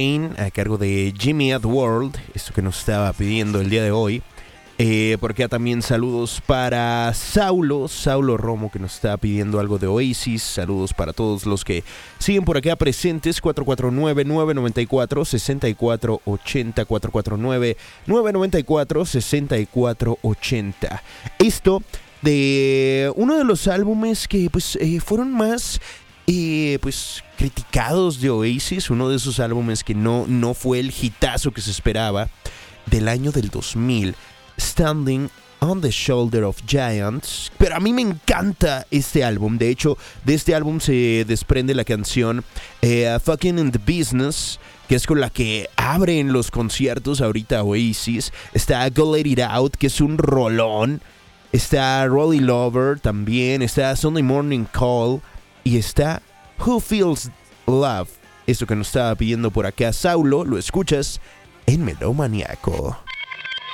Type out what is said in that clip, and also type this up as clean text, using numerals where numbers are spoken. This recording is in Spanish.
a cargo de Jimmy at World, esto que nos estaba pidiendo el día de hoy. Por acá también saludos para Saulo Romo, que nos está pidiendo algo de Oasis. Saludos para todos los que siguen por acá presentes. 449-994-6480, 449-994-6480. Esto de uno de los álbumes que pues fueron más pues criticados de Oasis, uno de esos álbumes que no fue el hitazo que se esperaba, del año del 2000, Standing on the Shoulder of Giants. Pero a mí me encanta este álbum. De hecho, de este álbum se desprende la canción Fucking in the Business, que es con la que abren los conciertos ahorita Oasis. Está Go Let It Out, que es un rolón. Está Rolly Lover también. Está Sunday Morning Call. Y está Who Feels Love. Esto que nos estaba pidiendo por acá Saulo, lo escuchas en Melómaniaco.